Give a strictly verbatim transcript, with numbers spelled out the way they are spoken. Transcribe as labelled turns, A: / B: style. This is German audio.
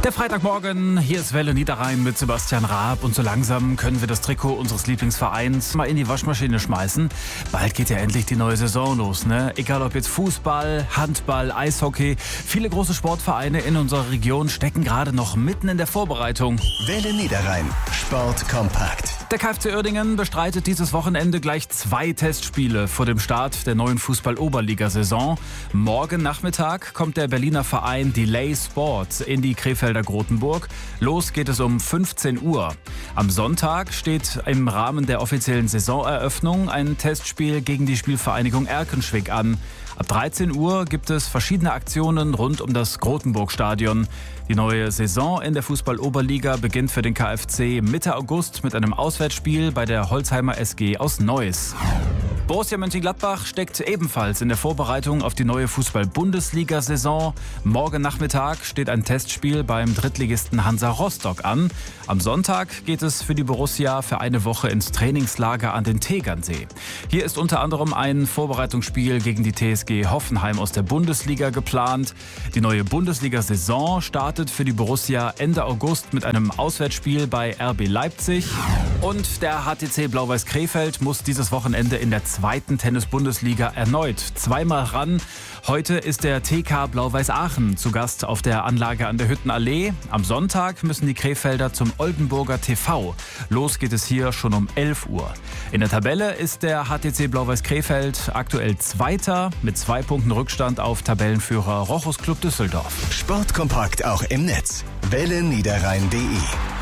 A: Der Freitagmorgen, hier ist Welle Niederrhein mit Sebastian Raab und so langsam können wir das Trikot unseres Lieblingsvereins mal in die Waschmaschine schmeißen. Bald geht ja endlich die neue Saison los, ne? Egal ob jetzt Fußball, Handball, Eishockey, viele große Sportvereine in unserer Region stecken gerade noch mitten in der Vorbereitung.
B: Welle Niederrhein, Sport kompakt.
A: Der KfC Uerdingen bestreitet dieses Wochenende gleich zwei Testspiele vor dem Start der neuen Fußball-Oberliga-Saison. Morgen Nachmittag kommt der Berliner Verein Delay Sports in die Krefelder Grotenburg. Los geht es um fünfzehn Uhr. Am Sonntag steht im Rahmen der offiziellen Saisoneröffnung ein Testspiel gegen die Spielvereinigung Erkenschwick an. Ab dreizehn Uhr gibt es verschiedene Aktionen rund um das Grotenburg-Stadion. Die neue Saison in der Fußball-Oberliga beginnt für den KfC Mitte August mit einem Auswärtsspiel bei der Holzheimer S G aus Neuss. Borussia Mönchengladbach steckt ebenfalls in der Vorbereitung auf die neue Fußball-Bundesliga-Saison. Morgen Nachmittag steht ein Testspiel beim Drittligisten Hansa Rostock an. Am Sonntag geht es für die Borussia für eine Woche ins Trainingslager an den Tegernsee. Hier ist unter anderem ein Vorbereitungsspiel gegen die T S G Hoffenheim aus der Bundesliga geplant. Die neue Bundesliga-Saison startet für die Borussia Ende August mit einem Auswärtsspiel bei R B Leipzig. Und der H T C Blau-Weiß Krefeld muss dieses Wochenende in der zweiten Tennis-Bundesliga erneut zweimal ran. Heute ist der T K Blau-Weiß Aachen zu Gast auf der Anlage an der Hüttenallee. Am Sonntag müssen die Krefelder zum Oldenburger T V. Los geht es hier schon um elf Uhr. In der Tabelle ist der H T C Blau-Weiß Krefeld aktuell Zweiter mit zwei Punkten Rückstand auf Tabellenführer Rochus Club Düsseldorf.
B: Sportkompakt auch im Netz. Welle Niederrhein punkt de